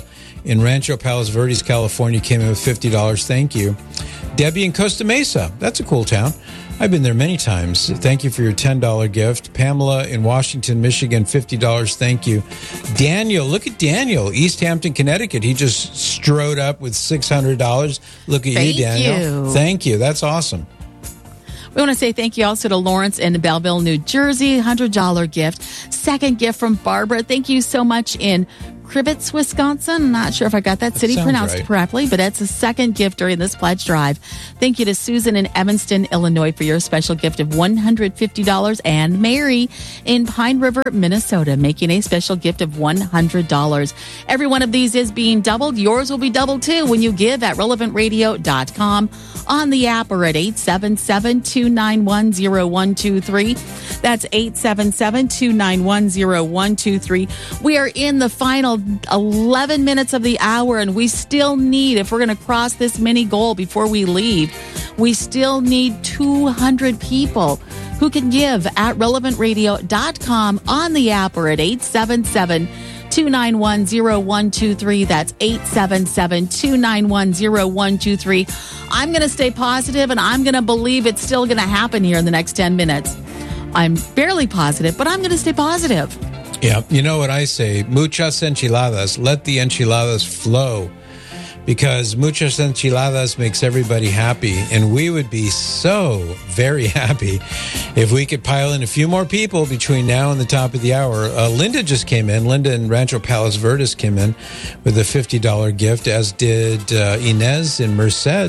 in Rancho Palos Verdes, California, came in with fifty dollars. Thank you. Debbie in Costa Mesa. That's a cool town. I've been there many times. Thank you for your ten dollars gift. Pamela in Washington, Michigan, fifty dollars. Thank you. Daniel, look at Daniel, East Hampton, Connecticut. He just strode up with six hundred dollars. Look at Thank you, Daniel. you. Thank you. That's awesome. We want to say thank you also to Lawrence in Belleville, New Jersey, one hundred dollars gift. Second gift from Barbara. Thank you so much in Crivitz, Wisconsin. I'm not sure if I got that city That sounds pronounced right. correctly, but that's a second gift during this pledge drive. Thank you to Susan in Evanston, Illinois for your special gift of one hundred fifty dollars, and Mary in Pine River, Minnesota, making a special gift of one hundred dollars. Every one of these is being doubled. Yours will be doubled too when you give at relevant radio dot com, on the app, or at eight seven seven, two nine one, zero one two three. That's eight seven seven, two nine one, zero one two three. We are in the final eleven minutes of the hour, and we still need, if we're going to cross this mini goal before we leave, we still need two hundred people who can give at relevant radio dot com, on the app, or at eight seven seven, two nine one, zero one two three. That's eight seven seven, two nine one, zero one two three. I'm going to stay positive, and I'm going to believe it's still going to happen here in the next ten minutes. I'm barely positive, but I'm going to stay positive. Yeah, you know what I say? Muchas enchiladas. Let the enchiladas flow. Because muchas enchiladas makes everybody happy. And we would be so very happy if we could pile in a few more people between now and the top of the hour. Uh, Linda just came in. Linda in Rancho Palos Verdes came in with a fifty dollars gift, as did uh, Inez in Merced.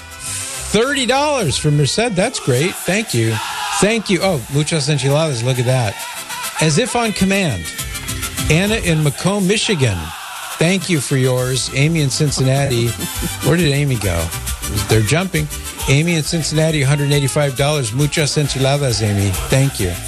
thirty dollars for Merced. That's great. Thank you. Thank you. Oh, muchas enchiladas. Look at that. As if on command. Anna in Macomb, Michigan. Thank you for yours. Amy in Cincinnati. Where did Amy go? They're jumping. Amy in Cincinnati, one hundred eighty-five dollars. Muchas enchiladas, Amy. Thank you.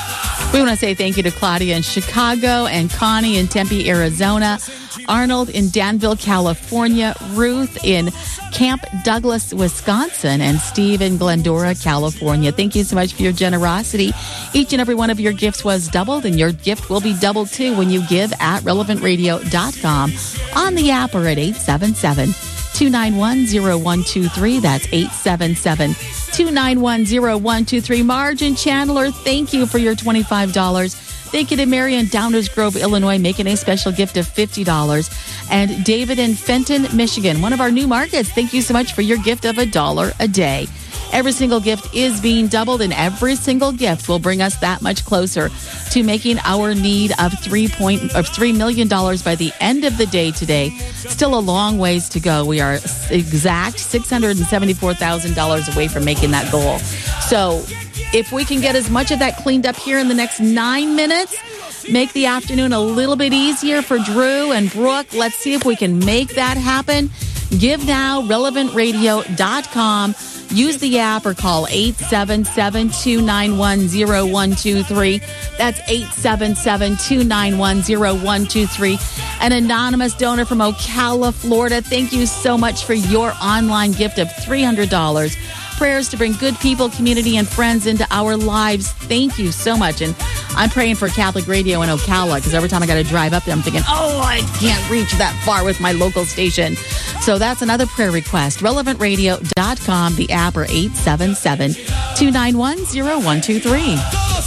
We want to say thank you to Claudia in Chicago and Connie in Tempe, Arizona, Arnold in Danville, California, Ruth in Camp Douglas, Wisconsin, and Steve in Glendora, California. Thank you so much for your generosity. Each and every one of your gifts was doubled, and your gift will be doubled too when you give at relevant radio dot com, on the app, or at eight seven seven, two nine one, zero one two three. That's eight seven seven, two nine one, zero one two three. Margin Chandler, thank you for your twenty-five dollars. Thank you to Mary in Downers Grove, Illinois, making a special gift of fifty dollars. And David in Fenton, Michigan, one of our new markets. Thank you so much for your gift of a dollar a day. Every single gift is being doubled, and every single gift will bring us that much closer to making our need of three point of three million dollars by the end of the day today. Still a long ways to go. We are exact six hundred seventy-four thousand dollars away from making that goal. So if we can get as much of that cleaned up here in the next nine minutes, make the afternoon a little bit easier for Drew and Brooke. Let's see if we can make that happen. Give now, relevant radio dot com. Use the app or call eight seven seven, two nine one, zero one two three. That's eight seven seven, two nine one, zero one two three. An anonymous donor from Ocala, Florida, thank you so much for your online gift of three hundred dollars. Prayers to bring good people, community, and friends into our lives. Thank you so much. And I'm praying for Catholic Radio in Ocala, because every time I got to drive up there, I'm thinking, oh, I can't reach that far with my local station. So that's another prayer request. relevant radio dot com, the app, or eight seven seven, two nine one, zero one two three.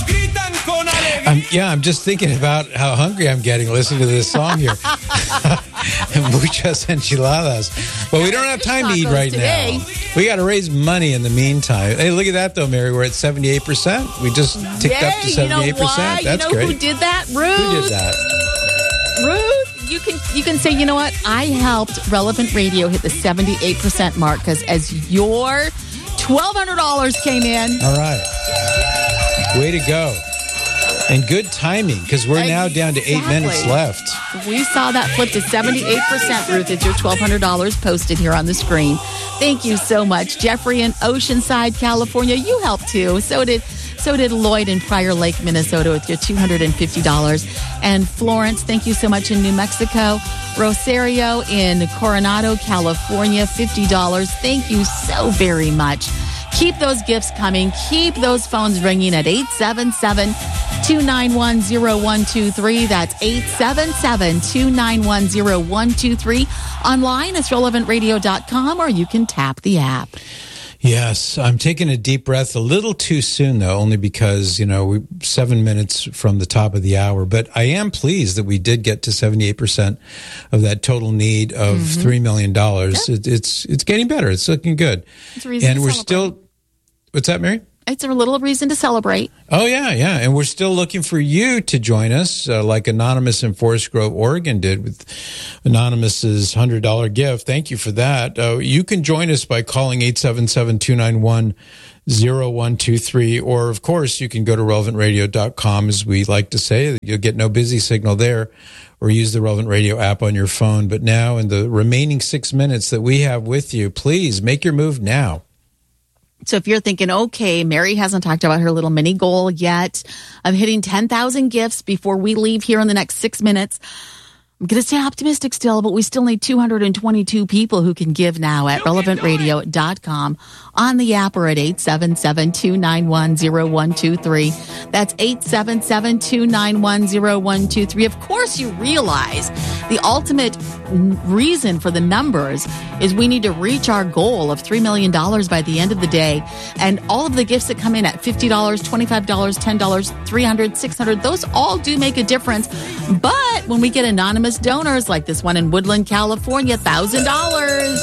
Um, yeah, I'm just thinking about how hungry I'm getting listening to this song here. Muchas enchiladas. But we don't have time to eat right today. now. We got to raise money in the meantime. Hey, look at that, though, Mary. We're at seventy-eight percent. We just ticked Yay, up to seventy-eight percent. You know That's you know great. Who did that? Ruth. Who did that? Ruth, you can you can say, you know what? I helped Relevant Radio hit the seventy-eight percent mark, because as your twelve hundred dollars came in. All right. Way to go. And good timing, because we're now down to eight Exactly. minutes left. We saw that flip to seventy-eight percent, Ruth. It's your twelve hundred dollars posted here on the screen. Thank you so much. Jeffrey in Oceanside, California, you helped too. So did so did Lloyd in Prior Lake, Minnesota, with your two hundred fifty dollars. And Florence, thank you so much in New Mexico. Rosario in Coronado, California, fifty dollars. Thank you so very much. Keep those gifts coming. Keep those phones ringing at eight seven seven, two nine one, zero one two three. That's eight seven seven, two nine one, zero one two three. Online, it's relevant radio dot com, or you can tap the app. Yes, I'm taking a deep breath a little too soon, though, only because, you know, we're seven minutes from the top of the hour. But I am pleased that we did get to seventy-eight percent of that total need of mm-hmm. three million dollars. Yep. It, it's it's getting better. It's looking good. It's a reason and to we're celebrate. still, what's that, Mary? It's a little reason to celebrate. Oh, yeah, yeah. And we're still looking for you to join us, uh, like Anonymous in Forest Grove, Oregon did with Anonymous's one hundred dollars gift. Thank you for that. Uh, you can join us by calling eight seven seven, two nine one, zero one two three. Or, of course, you can go to relevant radio dot com, as we like to say. You'll get no busy signal there, or use the Relevant Radio app on your phone. But now, in the remaining six minutes that we have with you, please make your move now. So if you're thinking, okay, Mary hasn't talked about her little mini goal yet of hitting ten thousand gifts before we leave here in the next six minutes, I'm going to stay optimistic still, but we still need two hundred twenty-two people who can give now at relevant radio dot com, on the app, or at eight seven seven, two nine one, zero one two three. That's eight seven seven, two nine one, zero one two three. Of course, you realize the ultimate reason for the numbers is we need to reach our goal of three million dollars by the end of the day. And all of the gifts that come in at fifty dollars, twenty-five dollars, ten dollars, three hundred dollars, six hundred dollars, those all do make a difference. But when we get anonymous donors like this one in Woodland, California, one thousand dollars.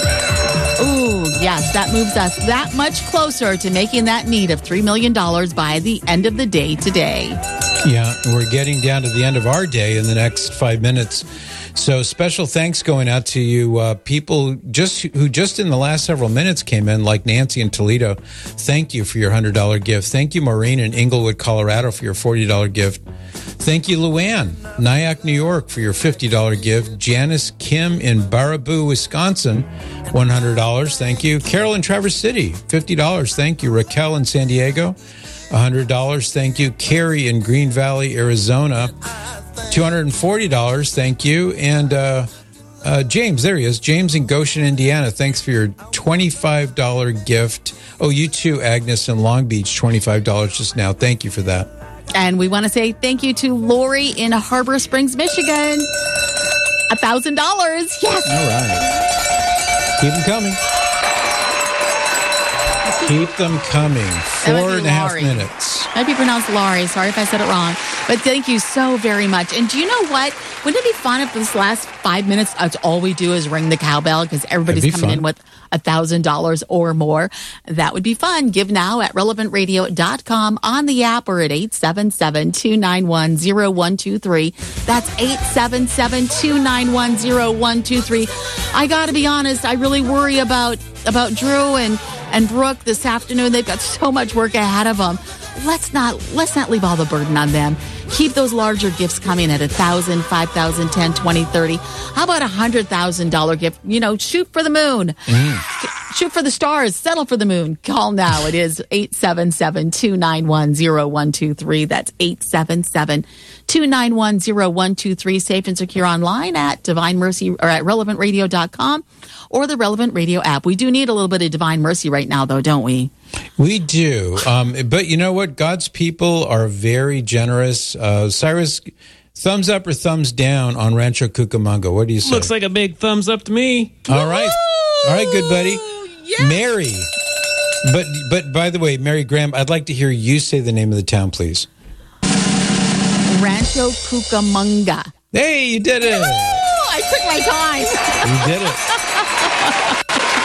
Ooh, yes, that moves us that much closer to making that need of three million dollars by the end of the day today. Yeah, we're getting down to the end of our day in the next five minutes. So special thanks going out to you uh, people just who just in the last several minutes came in, like Nancy in Toledo. Thank you for your one hundred dollars gift. Thank you, Maureen in Inglewood, Colorado, for your forty dollars gift. Thank you, Luann, Nyack, New York, for your fifty dollars gift. Janice Kim in Baraboo, Wisconsin, one hundred dollars. Thank you. Carol in Traverse City, fifty dollars. Thank you. Raquel in San Diego, one hundred dollars. Thank you. Carrie in Green Valley, Arizona, two hundred forty dollars. Thank you. And uh, uh, James, there he is. James in Goshen, Indiana. Thanks for your twenty-five dollars gift. Oh, you too, Agnes in Long Beach, twenty-five dollars just now. Thank you for that. And we want to say thank you to Lori in Harbor Springs, Michigan. one thousand dollars. Yes. All right. Keep them coming. Keep them coming. Four and a half minutes. Might be pronounced Laurie. Sorry if I said it wrong. But thank you so very much. And do you know what? Wouldn't it be fun if this last five minutes, that's all we do is ring the cowbell because everybody's be coming fun. in with one thousand dollars or more? That would be fun. Give now at relevant radio dot com, on the app, or at eight seven seven, two nine one, zero one two three. That's eight seven seven, two nine one, zero one two three. I got to be honest, I really worry about, about Drew and, and Brooke this afternoon. They've got so much work ahead of them. Let's not let's not leave all the burden on them. Keep those larger gifts coming at one thousand dollars, five thousand dollars, ten thousand dollars, twenty thousand dollars, thirty thousand dollars. How about a one hundred thousand dollars gift? You know, shoot for the moon. Mm. Shoot for the stars. Settle for the moon. Call now. It is eight seven seven, two nine one, zero one two three. That's eight seven seven, two nine one, zero one two three. Safe and secure online at Divine Mercy or at relevant radio dot com or the Relevant Radio app. We do need a little bit of Divine Mercy right now, though, don't we? We do. Um, but you know what? God's people are very generous. Uh, Cyrus, thumbs up or thumbs down on Rancho Cucamonga? What do you say? Looks like a big thumbs up to me. All right. All right, good buddy. Yes. Mary. But, but by the way, Mary Graham, I'd like to hear you say the name of the town, please. Rancho Cucamonga. Hey, you did it. Woo! I took my time. You did it.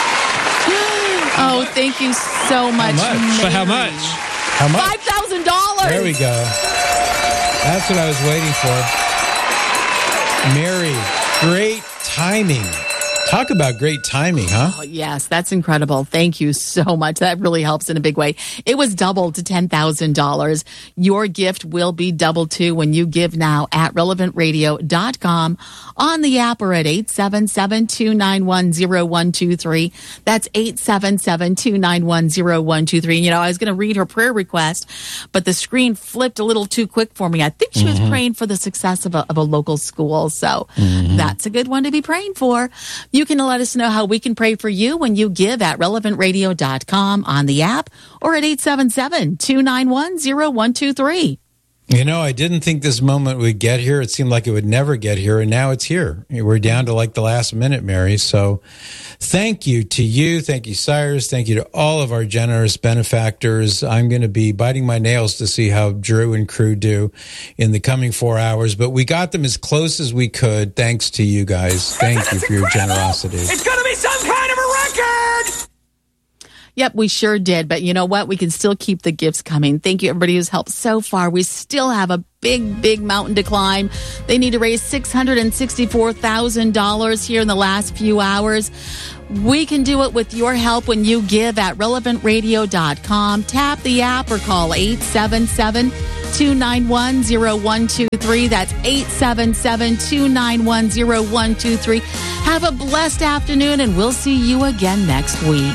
Oh, thank you so much. How much? But how much? How much? five thousand dollars. There we go. That's what I was waiting for. Mary, great timing. Talk about great timing, huh? Oh, yes, that's incredible. Thank you so much. That really helps in a big way. It was doubled to ten thousand dollars. Your gift will be doubled too when you give now at relevant radio dot com, on the app, or at eight seven seven, two nine one, zero one two three. That's eight seven seven, two nine one, zero one two three. You know, I was going to read her prayer request, but the screen flipped a little too quick for me. I think she Mm-hmm. was praying for the success of a, of a local school. So Mm-hmm. that's a good one to be praying for. You can let us know how we can pray for you when you give at relevant radio dot com, on the app, or at eight seven seven, two nine one, zero one two three. You know, I didn't think this moment would get here. It seemed like it would never get here, and now it's here. We're down to like the last minute, Mary. So thank you to you. Thank you, Cyrus. Thank you to all of our generous benefactors. I'm going to be biting my nails to see how Drew and crew do in the coming four hours, but we got them as close as we could, thanks to you guys. Thank you for your generosity. It's going to be some kind of a record! Yep, we sure did. But you know what? We can still keep the gifts coming. Thank you, everybody who's helped so far. We still have a big, big mountain to climb. They need to raise six hundred sixty-four thousand dollars here in the last few hours. We can do it with your help when you give at relevant radio dot com. Tap the app or call eight seven seven, two nine one, zero one two three. That's eight seven seven, two nine one, zero one two three. Have a blessed afternoon, and we'll see you again next week.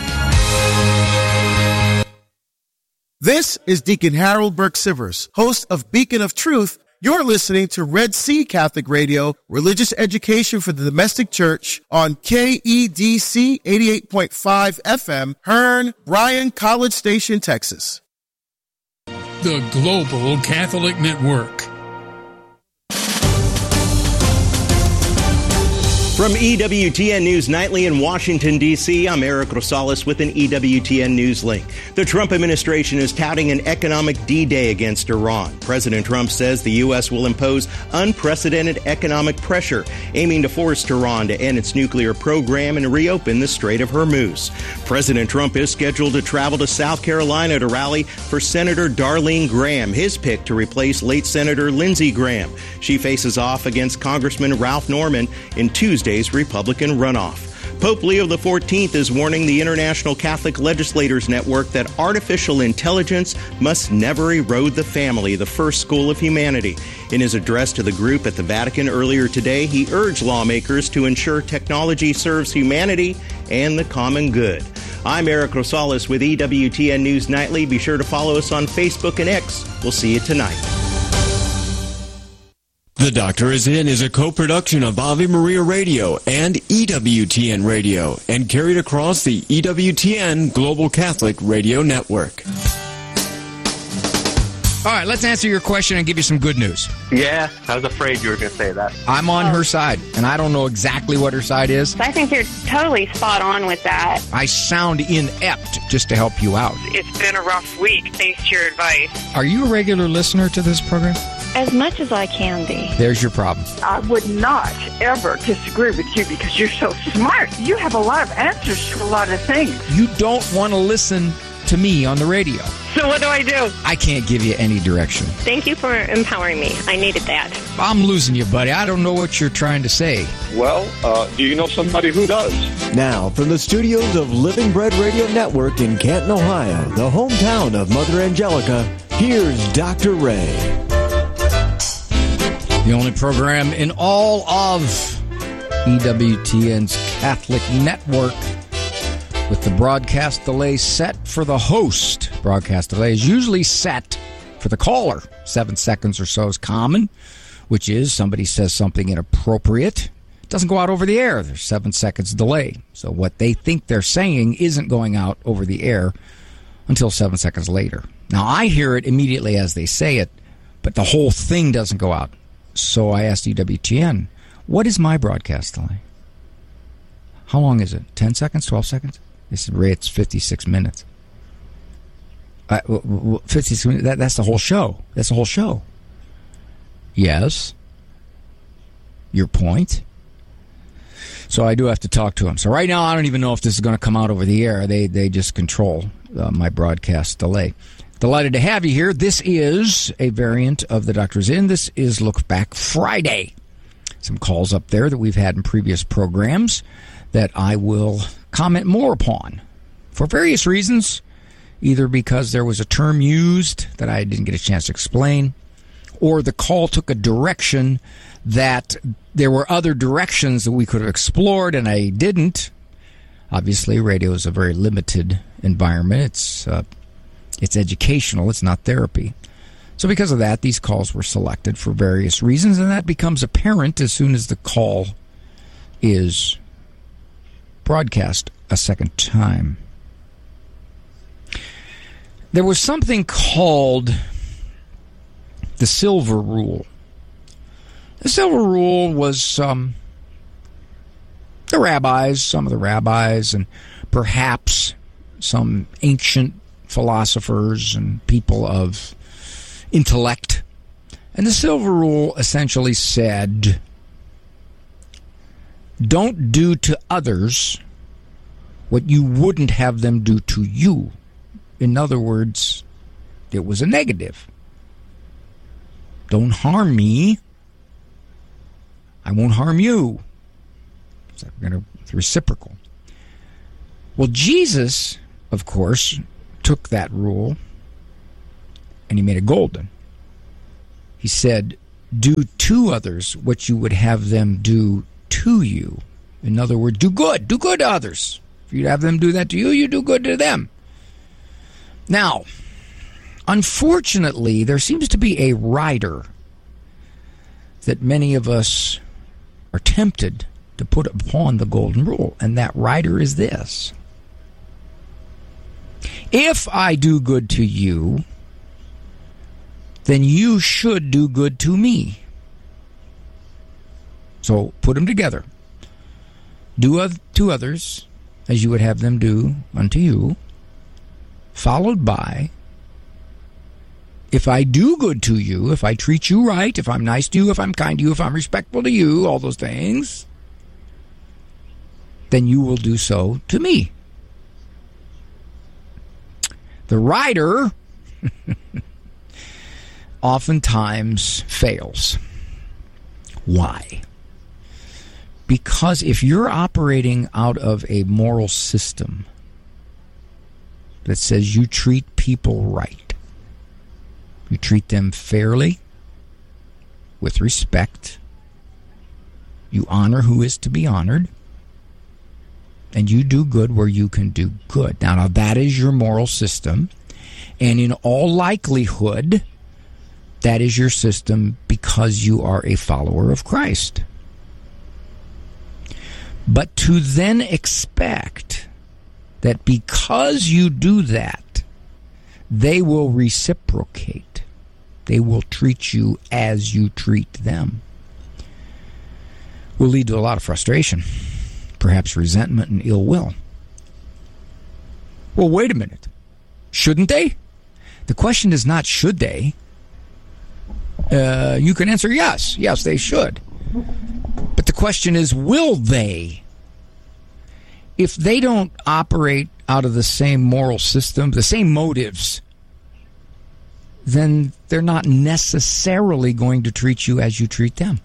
This is Deacon Harold Burke Sivers, host of Beacon of Truth. You're listening to Red Sea Catholic Radio, religious education for the domestic church on K E D C eighty-eight point five F M, Hearn, Bryan, College Station, Texas. The Global Catholic Network. From E W T N News Nightly in Washington, D C, I'm Eric Rosales with an E W T N News link. The Trump administration is touting an economic D-Day against Iran. President Trump says the U S will impose unprecedented economic pressure, aiming to force Tehran to end its nuclear program and reopen the Strait of Hormuz. President Trump is scheduled to travel to South Carolina to rally for Senator Darlene Graham, his pick to replace late Senator Lindsey Graham. She faces off against Congressman Ralph Norman in Tuesday's Republican runoff. Pope Leo the fourteenth is warning the International Catholic Legislators Network that artificial intelligence must never erode the family, the first school of humanity. In his address to the group at the Vatican earlier today, he urged lawmakers to ensure technology serves humanity and the common good. I'm Eric Rosales with E W T N News Nightly. Be sure to follow us on Facebook and X. We'll see you tonight. The Doctor Is In is a co-production of Ave Maria Radio and E W T N Radio and carried across the E W T N Global Catholic Radio Network. All right, let's answer your question and give you some good news. Yeah, I was afraid you were going to say that. I'm on her side, and I don't know exactly what her side is. I think you're totally spot on with that. I sound inept just to help you out. It's been a rough week, thanks to your advice. Are you a regular listener to this program? As much as I can be. There's your problem. I would not ever disagree with you because you're so smart. You have a lot of answers to a lot of things. You don't want to listen to me on the radio. So what do I do? I can't give you any direction. Thank you for empowering me. I needed that. I'm losing you, buddy. I don't know what you're trying to say. Well, uh, do you know somebody who does? Now, from the studios of Living Bread Radio Network in Canton, Ohio, the hometown of Mother Angelica, here's Doctor Ray. The only program in all of E W T N's Catholic Network with the broadcast delay set for the host. Broadcast delay is usually set for the caller. Seven seconds or so is common, which is somebody says something inappropriate. It doesn't go out over the air. There's seven seconds delay. So what they think they're saying isn't going out over the air until seven seconds later. Now, I hear it immediately as they say it, but the whole thing doesn't go out. So I asked E W T N, what is my broadcast delay? How long is it? ten seconds? twelve seconds? They said, Ray, it's fifty-six minutes. Uh, fifty-six minutes? That, that's the whole show. That's the whole show. Yes. Your point? So I do have to talk to him. So right now, I don't even know if this is going to come out over the air. They, they just control uh, my broadcast delay. Delighted to have you here. This is a variant of The Doctor's In. This is Look Back Friday. Some calls up there that we've had in previous programs that I will comment more upon for various reasons, either because there was a term used that I didn't get a chance to explain, or the call took a direction that there were other directions that we could have explored and I didn't. Obviously, radio is a very limited environment. It's uh, It's educational. It's not therapy. So because of that, these calls were selected for various reasons, and that becomes apparent as soon as the call is broadcast a second time. There was something called the Silver Rule. The Silver Rule was um, the rabbis, some of the rabbis, and perhaps some ancient philosophers and people of intellect. And the Silver Rule essentially said, don't do to others what you wouldn't have them do to you. In other words, it was a negative. Don't harm me. I won't harm you. So we're going to, it's reciprocal. Well, Jesus, of course, took that rule and he made it golden. He said, do to others what you would have them do to you. In other words, do good. Do good to others. If you have them do that to you, you do good to them. Now, unfortunately, there seems to be a rider that many of us are tempted to put upon the golden rule, and that rider is this. If I do good to you, then you should do good to me. So put them together. Do to others as you would have them do unto you, followed by, if I do good to you, if I treat you right, if I'm nice to you, if I'm kind to you, if I'm respectful to you, all those things, then you will do so to me. The rider oftentimes fails. Why? Because if you're operating out of a moral system that says you treat people right, you treat them fairly, with respect, you honor who is to be honored, and you do good where you can do good. Now, now that is your moral system, and in all likelihood, that is your system because you are a follower of Christ. But to then expect that because you do that, they will reciprocate. They will treat you as you treat them, will lead to a lot of frustration, perhaps resentment and ill will. Well, wait a minute. Shouldn't they? The question is not should they. Uh, you can answer yes. Yes, they should. But the question is, will they? If they don't operate out of the same moral system, the same motives, then they're not necessarily going to treat you as you treat them.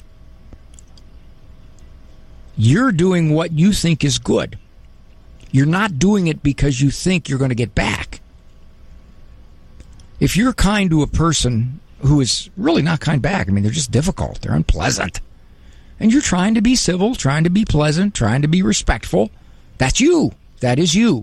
You're doing what you think is good. You're not doing it because you think you're going to get back. If you're kind to a person who is really not kind back, I mean, they're just difficult, they're unpleasant, and you're trying to be civil, trying to be pleasant, trying to be respectful, that's you. That is you.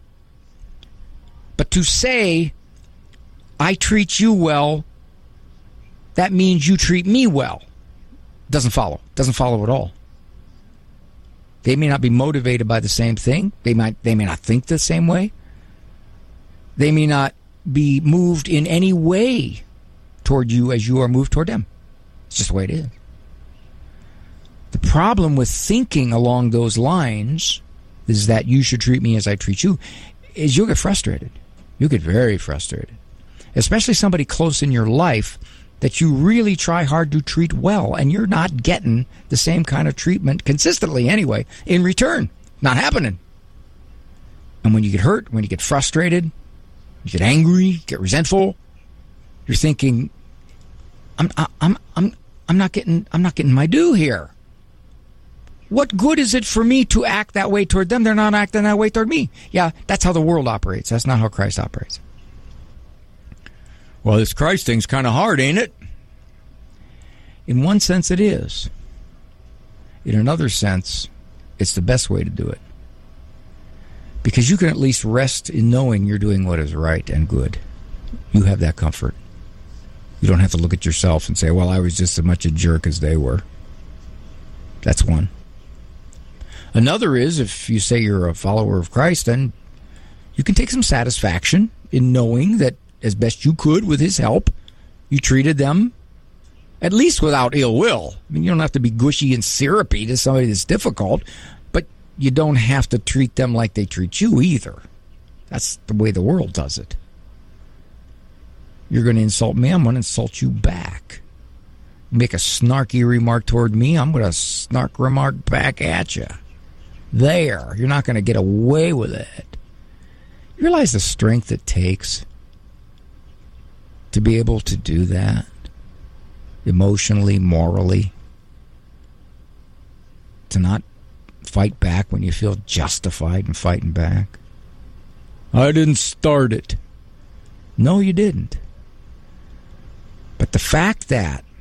But to say, I treat you well, that means you treat me well, doesn't follow. Doesn't follow at all. They may not be motivated by the same thing. They might they may not think the same way. They may not be moved in any way toward you as you are moved toward them. It's just the way it is. The problem with thinking along those lines is that you should treat me as I treat you, is you'll get frustrated. You'll get very frustrated. Especially somebody close in your life that you really try hard to treat well, and you're not getting the same kind of treatment consistently anyway in return. Not happening. And when you get hurt, when you get frustrated, you get angry, get resentful, you're thinking, I'm I'm I'm I'm not getting I'm not getting my due here. What good is it for me to act that way toward them? They're not acting that way toward me. Yeah, that's how the world operates. That's not how Christ operates. Well, this Christ thing's kind of hard, ain't it? In one sense, it is. In another sense, it's the best way to do it. Because you can at least rest in knowing you're doing what is right and good. You have that comfort. You don't have to look at yourself and say, well, I was just as much a jerk as they were. That's one. Another is, if you say you're a follower of Christ, then you can take some satisfaction in knowing that as best you could with his help, You treated them at least without ill will. I mean, you don't have to be gushy and syrupy to somebody that's difficult, but you don't have to treat them like they treat you either. That's the way the world does it. You're going to insult me, I'm going to insult you back. You make a snarky remark toward me, I'm going to snark remark back at you. There. You're not going to get away with it. You realize the strength it takes to be able to do that? Emotionally, morally. To not fight back when you feel justified in fighting back. I didn't start it. No, you didn't. But the fact that